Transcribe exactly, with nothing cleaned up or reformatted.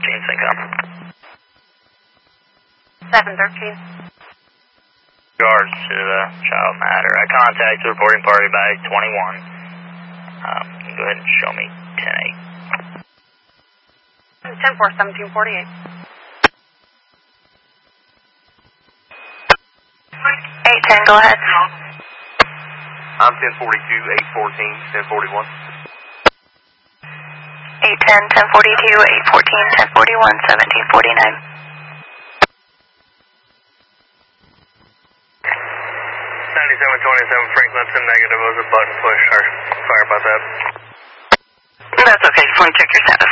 thirteen, Syncom. seven thirteen. Regards to the child matter. I contact the reporting party by twenty-one. Um, you can go ahead and show me ten eight. ten four, seventeen forty-eight. eight ten, go ahead. I'm ten forty-two, eight fourteen, ten forty-one. eight ten, ten forty-two, eight fourteen, ten forty-one, seventeen forty-nine. ninety-seven twenty-seven Franklinton, negative was a button push. Sorry, sorry about that. That's okay, just want to check your status.